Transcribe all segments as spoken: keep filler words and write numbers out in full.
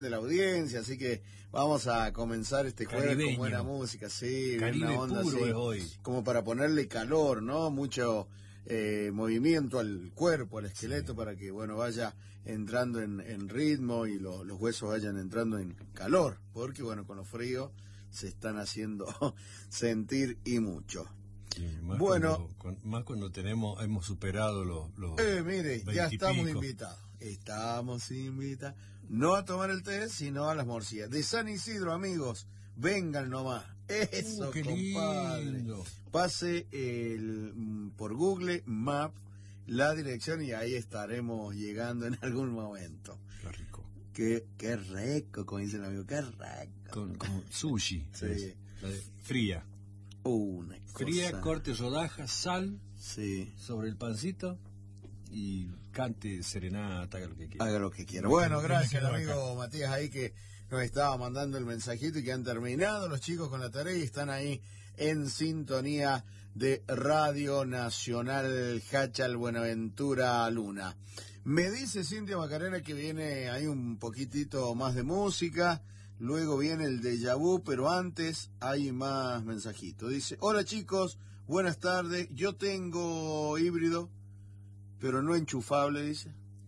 de la audiencia, así que vamos a comenzar este jueves Caribeño. con buena música, sí, Caribe una onda puro así, es hoy. como para ponerle calor, ¿no? Mucho eh, movimiento al cuerpo, al esqueleto, Sí. para que, bueno, vaya entrando en, en ritmo y lo, los huesos vayan entrando en calor, porque, bueno, con los fríos se están haciendo sentir y mucho. Sí, más Bueno. cuando, con- más cuando tenemos, hemos superado los, los Eh, mire, ya estamos veintipico. invitados. Estamos invitados. No a tomar el té, sino a las morcillas. De San Isidro, amigos, vengan nomás. Eso, Uh, qué compadre. lindo. Pase el, mm, por Google Map la dirección y ahí estaremos llegando en algún momento. Qué rico. Qué, qué rico, como dice el amigo, qué rico. Con, con sushi. Sí. es, la de- fría. Una Fría, cosa. corte rodajas, sal Sí. sobre el pancito y cante serenata, haga lo que quiera. Haga lo que quiera. Bueno, Yo me gracias quedo al amigo Matías ahí que nos estaba mandando el mensajito y que han terminado los chicos con la tarea y están ahí en sintonía de Radio Nacional Hachal Buenaventura Luna. Me dice Cintia Macarena que viene ahí un poquitito más de música, luego viene el déjà vu, pero antes hay más mensajitos. Dice, hola chicos, buenas tardes, yo tengo híbrido, pero no enchufable, dice.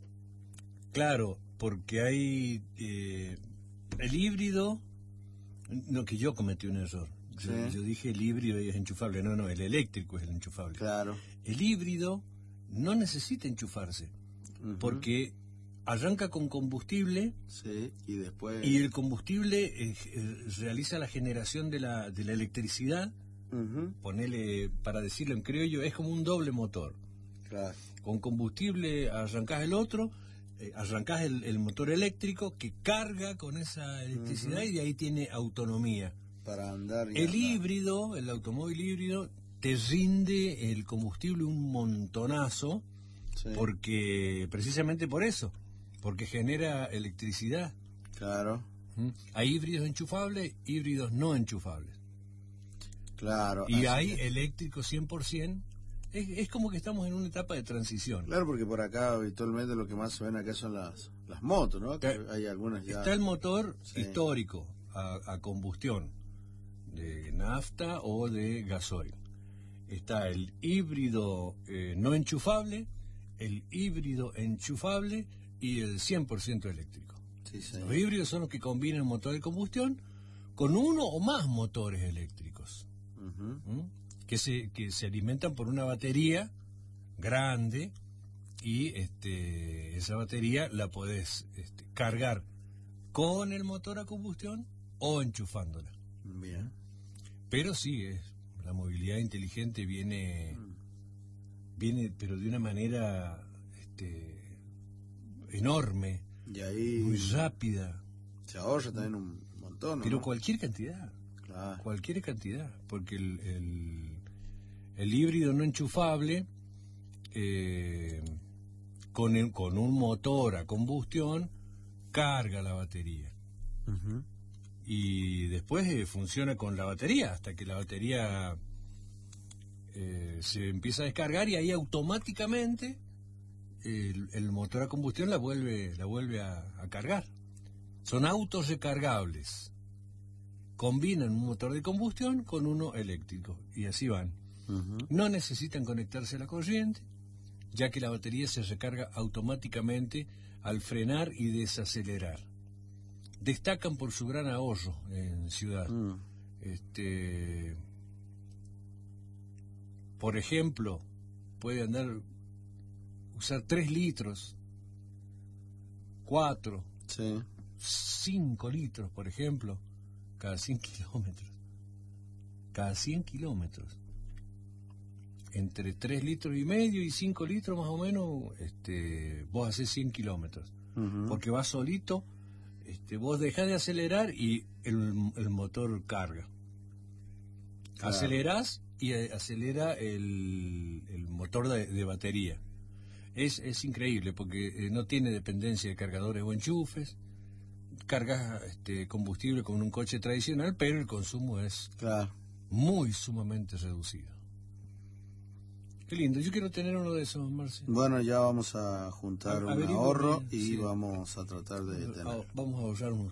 Claro, porque hay eh, el híbrido, no que yo cometí un error. Yo, Sí. yo dije el híbrido y es enchufable, no, no, el eléctrico es el enchufable. Claro. El híbrido no necesita enchufarse, Ujú. porque arranca con combustible Sí, y después... y el combustible eh, eh, realiza la generación de la, de la electricidad, Ujú. ponele, para decirlo en criollo, es como un doble motor. Claro. Con combustible arrancás el otro, eh, arrancás el, el motor eléctrico que carga con esa electricidad Ujú. y de ahí tiene autonomía. Para andar y El andar. híbrido, el automóvil híbrido, te rinde el combustible un montonazo, Sí, porque precisamente por eso, porque genera electricidad. claro, ¿Mm? Hay híbridos enchufables, híbridos no enchufables. claro. Y así hay es. eléctricos cien por ciento. Es, es como que estamos en una etapa de transición. Claro, porque por acá habitualmente lo que más se ven acá son las, las motos, ¿no? Que Eh, hay algunas ya... Está el motor Sí. histórico a, a combustión, de nafta o de gasoil. Está el híbrido eh, no enchufable, el híbrido enchufable y el cien por ciento eléctrico. Sí, sí. Los híbridos son los que combinan motor de combustión con uno o más motores eléctricos, Ujú. ¿m? que se que se alimentan por una batería grande y este esa batería la podés este, cargar con el motor a combustión o enchufándola. Bien. Pero sí, es, la movilidad inteligente viene, viene pero de una manera este, enorme, Y ahí muy rápida, se ahorra también un montón, ¿no? pero cualquier cantidad, Claro. cualquier cantidad, porque el, el, el híbrido no enchufable, eh, con, el- con un motor a combustión, carga la batería. Ujú. Y después eh, funciona con la batería hasta que la batería eh, se empieza a descargar y ahí automáticamente el, el motor a combustión la vuelve la vuelve a, a cargar. Son autos recargables, combinan un motor de combustión con uno eléctrico y así van. Ujú. No necesitan conectarse a la corriente, ya que la batería se recarga automáticamente al frenar y desacelerar. Destacan por su gran ahorro en ciudad. Mm. Este, por ejemplo, puede andar, usar tres litros, cuatro, Sí. cinco litros, por ejemplo, cada cien kilómetros. Cada cien kilómetros. Entre tres litros y medio y cinco litros más o menos, este, vos haces cien kilómetros. Ujú. Porque vas solito, este, vos dejás de acelerar y el, el motor carga. Claro. Acelerás y eh, acelera el, el motor de, de batería. Es, es increíble porque eh, no tiene dependencia de cargadores o enchufes. Cargas este, combustible con un coche tradicional, pero el consumo es Claro. muy sumamente reducido. Qué lindo, yo quiero tener uno de esos, Marce. Bueno, ya vamos a juntar A- un averigüe ahorro bien, y sí. vamos a tratar de tener. Ah, Vamos a ahorrar unos